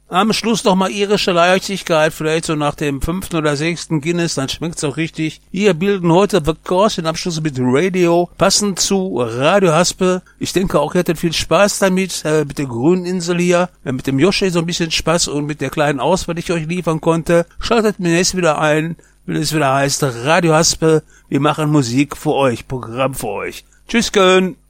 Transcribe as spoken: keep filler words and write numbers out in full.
Am Schluss noch mal irische Leichtigkeit, vielleicht so nach dem fünften oder sechsten Guinness, dann schmeckt's auch richtig. Wir bilden heute The Course den Abschluss mit Radio, passend zu Radio Haspe. Ich denke auch, ihr hattet viel Spaß damit, äh, mit der grünen Insel hier, äh, mit dem Joshi so ein bisschen Spaß und mit der kleinen Auswahl, die ich euch liefern konnte. Schaltet mir nächstes wieder ein, wenn es wieder heißt Radio Haspe. Wir machen Musik für euch, Programm für euch. Tschüss, Köln!